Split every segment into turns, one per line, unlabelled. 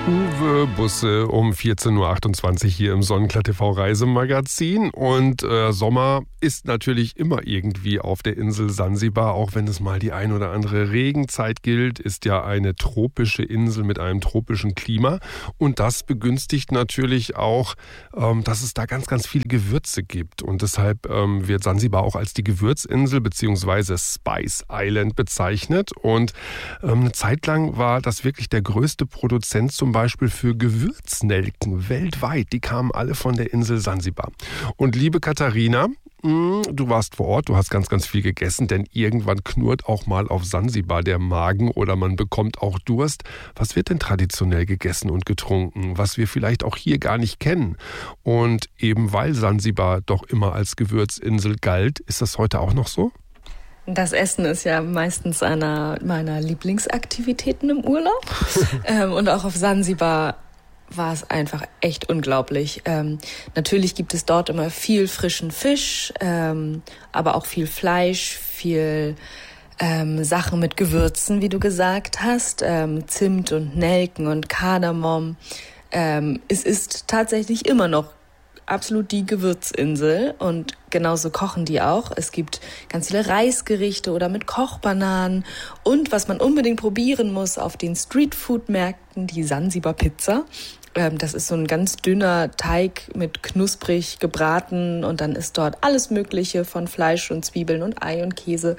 Uwe Busse um 14.28 Uhr hier im Sonnenklar TV Reisemagazin. Und Sommer ist natürlich immer irgendwie auf der Insel Sansibar, auch wenn es mal die ein oder andere Regenzeit gilt, ist ja eine tropische Insel mit einem tropischen Klima. Und das begünstigt natürlich auch, dass es da ganz, ganz viele Gewürze gibt. Und deshalb wird Sansibar auch als die Gewürzinsel bzw. Spice Island bezeichnet. Und eine Zeit lang war das wirklich der größte Produzent zum Beispiel für Gewürznelken weltweit. Die kamen alle von der Insel Sansibar. Und liebe Katharina, du warst vor Ort, du hast ganz, ganz viel gegessen, denn irgendwann knurrt auch mal auf Sansibar der Magen oder man bekommt auch Durst. Was wird denn traditionell gegessen und getrunken, was wir vielleicht auch hier gar nicht kennen? Und eben weil Sansibar doch immer als Gewürzinsel galt, ist das heute auch noch so?
Das Essen ist ja meistens einer meiner Lieblingsaktivitäten im Urlaub. Und auch auf Sansibar war es einfach echt unglaublich. Natürlich gibt es dort immer viel frischen Fisch, aber auch viel Fleisch, viel Sachen mit Gewürzen, wie du gesagt hast, Zimt und Nelken und Kardamom. Es ist tatsächlich immer noch absolut die Gewürzinsel und genauso kochen die auch. Es gibt ganz viele Reisgerichte oder mit Kochbananen und was man unbedingt probieren muss auf den Streetfood-Märkten, die Sansibar-Pizza. Das ist so ein ganz dünner Teig mit knusprig gebraten und dann ist dort alles Mögliche von Fleisch und Zwiebeln und Ei und Käse.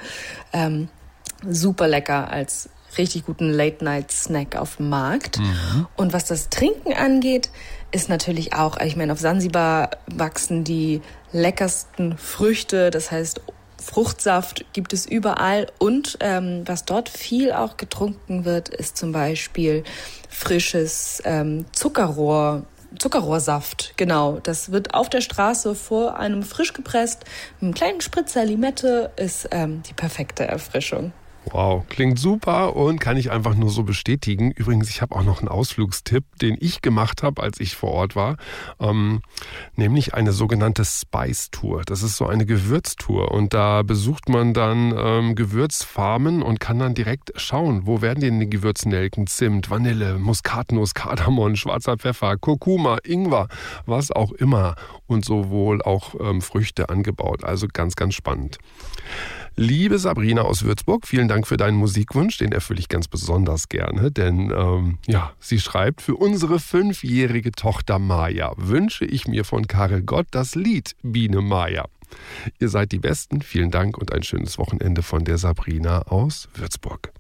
Super lecker als richtig guten Late-Night-Snack auf dem Markt. Und was das Trinken angeht, ist natürlich auch, ich meine, auf Sansibar wachsen die leckersten Früchte, das heißt Fruchtsaft gibt es überall und was dort viel auch getrunken wird, ist zum Beispiel frisches Zuckerrohrsaft, genau. Das wird auf der Straße vor einem frisch gepresst, mit einem kleinen Spritzer Limette, ist die perfekte Erfrischung.
Wow, klingt super und kann ich einfach nur so bestätigen. Übrigens, ich habe auch noch einen Ausflugstipp, den ich gemacht habe, als ich vor Ort war, nämlich eine sogenannte Spice-Tour. Das ist so eine Gewürztour und da besucht man dann Gewürzfarmen und kann dann direkt schauen, wo werden denn die Gewürznelken, Zimt, Vanille, Muskatnuss, Kardamom, schwarzer Pfeffer, Kurkuma, Ingwer, was auch immer und sowohl auch Früchte angebaut. Also ganz, ganz spannend. Liebe Sabrina aus Würzburg, vielen Dank für deinen Musikwunsch, den erfülle ich ganz besonders gerne, denn sie schreibt, für unsere 5-jährige Tochter Maja wünsche ich mir von Karel Gott das Lied Biene Maja. Ihr seid die Besten, vielen Dank und ein schönes Wochenende von der Sabrina aus Würzburg.